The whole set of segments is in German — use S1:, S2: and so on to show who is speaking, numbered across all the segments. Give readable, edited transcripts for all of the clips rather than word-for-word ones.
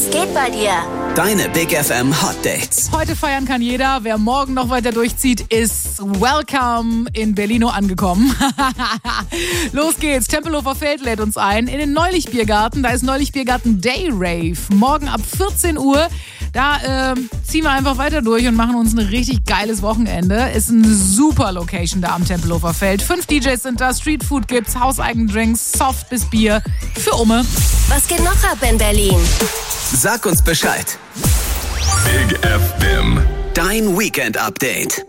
S1: Was geht bei dir?
S2: Deine Big FM Hot Dates.
S3: Heute feiern kann jeder. Wer morgen noch weiter durchzieht, ist welcome in Berlino angekommen. Los geht's. Tempelhofer Feld lädt uns ein in den Neulich-Biergarten. Da ist Neulich-Biergarten Day Rave. Morgen ab 14 Uhr. Da ziehen wir einfach weiter durch und machen uns ein richtig geiles Wochenende. Ist eine super Location da am Tempelhofer Feld. 5 DJs sind da, Streetfood gibt's, hauseigenen Drinks, Soft bis Bier für Umme.
S1: Was geht noch ab in Berlin?
S2: Sag uns Bescheid.
S4: Big FM.
S2: Dein Weekend-Update.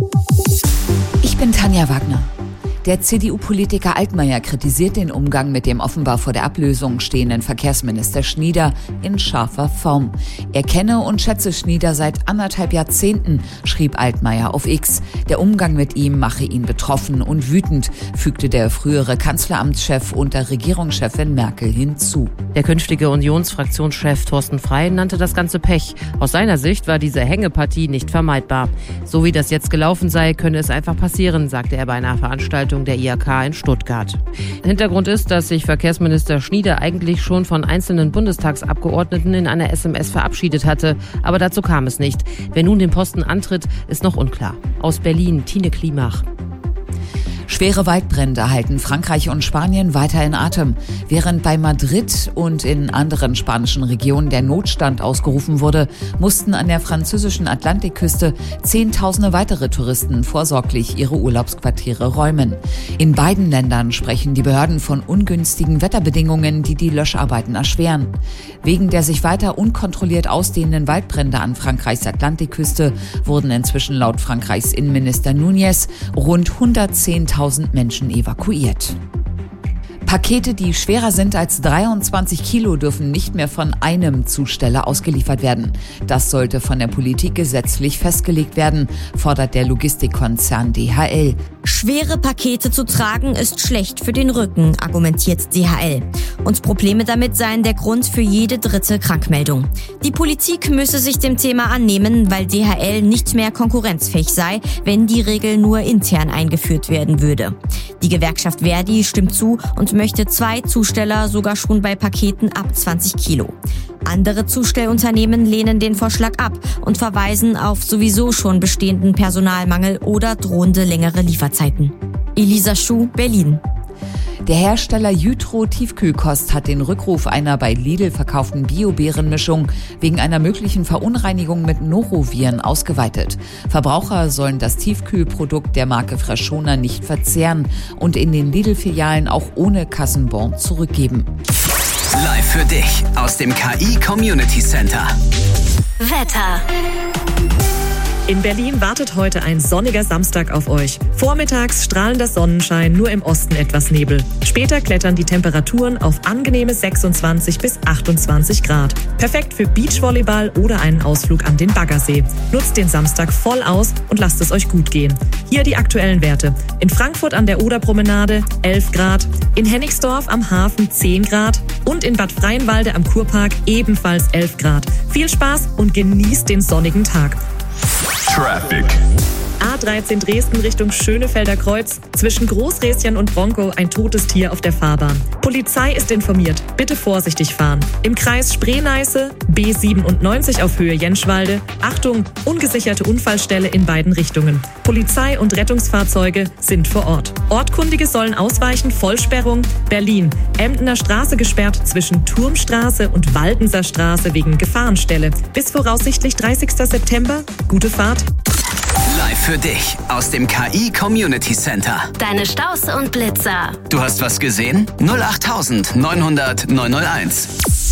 S5: Ich bin Tanja Wagner. Der CDU-Politiker Altmaier kritisiert den Umgang mit dem offenbar vor der Ablösung stehenden Verkehrsminister Schnieder in scharfer Form. Er kenne und schätze Schnieder seit 1,5 Jahrzehnten, schrieb Altmaier auf X. Der Umgang mit ihm mache ihn betroffen und wütend, fügte der frühere Kanzleramtschef unter Regierungschefin Merkel hinzu.
S6: Der künftige Unionsfraktionschef Thorsten Frey nannte das Ganze Pech. Aus seiner Sicht war diese Hängepartie nicht vermeidbar. So wie das jetzt gelaufen sei, könne es einfach passieren, sagte er bei einer Veranstaltung der IHK in Stuttgart. Hintergrund ist, dass sich Verkehrsminister Schnieder eigentlich schon von einzelnen Bundestagsabgeordneten in einer SMS verabschiedet hatte. Aber dazu kam es nicht. Wer nun den Posten antritt, ist noch unklar. Aus Berlin, Tine Klimach.
S5: Schwere Waldbrände halten Frankreich und Spanien weiter in Atem. Während bei Madrid und in anderen spanischen Regionen der Notstand ausgerufen wurde, mussten an der französischen Atlantikküste Zehntausende weitere Touristen vorsorglich ihre Urlaubsquartiere räumen. In beiden Ländern sprechen die Behörden von ungünstigen Wetterbedingungen, die die Löscharbeiten erschweren. Wegen der sich weiter unkontrolliert ausdehnenden Waldbrände an Frankreichs Atlantikküste wurden inzwischen laut Frankreichs Innenminister Núñez rund 110.000 Menschen evakuiert. Pakete, die schwerer sind als 23 Kilo, dürfen nicht mehr von einem Zusteller ausgeliefert werden. Das sollte von der Politik gesetzlich festgelegt werden, fordert der Logistikkonzern DHL.
S7: Schwere Pakete zu tragen ist schlecht für den Rücken, argumentiert DHL. Und Probleme damit seien der Grund für jede dritte Krankmeldung. Die Politik müsse sich dem Thema annehmen, weil DHL nicht mehr konkurrenzfähig sei, wenn die Regel nur intern eingeführt werden würde. Die Gewerkschaft Verdi stimmt zu und möchte 2 Zusteller sogar schon bei Paketen ab 20 Kilo. Andere Zustellunternehmen lehnen den Vorschlag ab und verweisen auf sowieso schon bestehenden Personalmangel oder drohende längere Lieferzeiten. Elisa Schuh, Berlin.
S5: Der Hersteller Jytro Tiefkühlkost hat den Rückruf einer bei Lidl verkauften Bio-Beerenmischung wegen einer möglichen Verunreinigung mit Noroviren ausgeweitet. Verbraucher sollen das Tiefkühlprodukt der Marke Freshona nicht verzehren und in den Lidl-Filialen auch ohne Kassenbon zurückgeben.
S2: Live für dich aus dem KI Community Center.
S1: Wetter.
S8: In Berlin wartet heute ein sonniger Samstag auf euch. Vormittags strahlender Sonnenschein, nur im Osten etwas Nebel. Später klettern die Temperaturen auf angenehme 26 bis 28 Grad. Perfekt für Beachvolleyball oder einen Ausflug an den Baggersee. Nutzt den Samstag voll aus und lasst es euch gut gehen. Hier die aktuellen Werte. In Frankfurt an der Oderpromenade 11 Grad, in Hennigsdorf am Hafen 10 Grad und in Bad Freienwalde am Kurpark ebenfalls 11 Grad. Viel Spaß und genießt den sonnigen Tag.
S4: Traffic.
S8: A13 Dresden Richtung Schönefelder Kreuz. Zwischen Großräschen und Bronkow ein totes Tier auf der Fahrbahn. Polizei ist informiert. Bitte vorsichtig fahren. Im Kreis Spree-Neiße, B97 auf Höhe Jenschwalde. Achtung, ungesicherte Unfallstelle in beiden Richtungen. Polizei und Rettungsfahrzeuge sind vor Ort. Ortkundige sollen ausweichen. Vollsperrung. Berlin. Emdener Straße gesperrt zwischen Turmstraße und Waldenser Straße wegen Gefahrenstelle. Bis voraussichtlich 30. September. Gute Fahrt.
S2: Live für dich aus dem KI Community Center.
S1: Deine Staus und Blitzer.
S2: Du hast was gesehen? 08900 901.